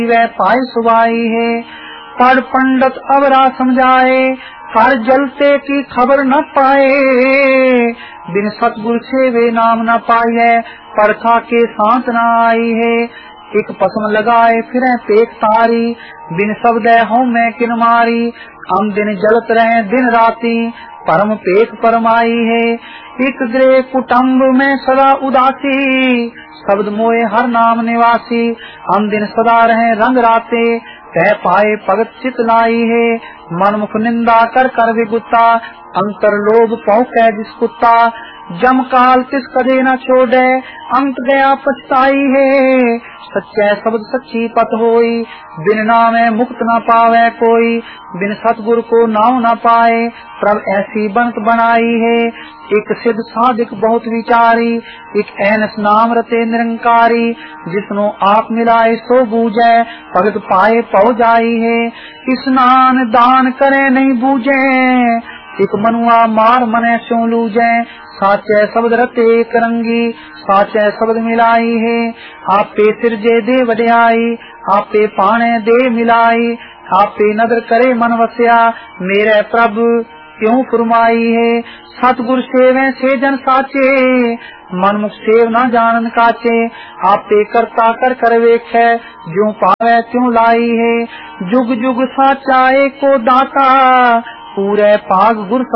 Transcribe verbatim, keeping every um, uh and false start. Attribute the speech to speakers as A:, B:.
A: वह पाए सुवाई है। पढ़ पंडित अवरा समझाए, कर जलते की खबर न पाए। बिन सतगुर सेवे नाम न पाए, परखा के शांत न आई है। एक पसम लगाए फिर पेक तारी, बिन शब्द हूँ मैं किन मारी। हम दिन जलत रहे दिन राती, परम पेक परमाई है। एक ग्रह कुटुम्ब में सदा उदासी, शब्द मोए हर नाम निवासी। हम दिन सदा रहे रंग राते, कह पाए भगत चित लाई है। मन मुख निंदा कर कर विगुता, अंतर लोभ पौ कै जिस कुत्ता। जम काल तिस कदे न छोड़े, अंत गया पछताई है। सच्चे शब्द सच्ची पत होई, बिन नामे मुक्त न पावे कोई। बिन सतगुरु को नाम न पाए, प्रभ ऐसी बनत बनाई है। एक सिद्ध साधिक बहुत विचारी, एक ऐनस नाम रते निरंकारी। जिसनो आप मिलाए सो बूझे, भगत पाए पौ जाई है। स्नान दान करे नहीं बूझे, एक मनुआ मार मने स्यों लूजे। साचे शब्द रते करंगी, साचे शब्द मिलाई है। आपे सिरजे दे वड्याई, आपे पाने दे मिलाई। आपे नदर करे मन वस्या, मेरे प्रभु क्यों फरमाई है। सतगुर सेवे से जन साचे, मन मुख सेव न जानन काचे। आपे करता कर कर वेखे, ज्यों पावे त्यों लाई है। जुग जुग साचा एको दाता, पूरे पाग गुर